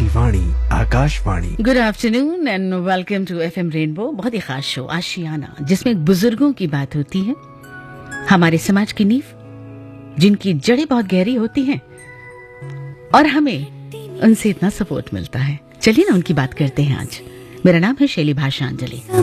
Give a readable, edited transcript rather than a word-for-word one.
की वाणी Akashvani. Good afternoon and welcome to FM rainbow. बहुत ही खास शो आशियाना, जिसमें बुजुर्गों की बात होती है, हमारे समाज की नींव, जिनकी जड़ें बहुत गहरी होती हैं और हमें उनसे इतना सपोर्ट मिलता है। चलिए ना उनकी बात करते हैं आज। मेरा नाम है शैली भाषांजलि।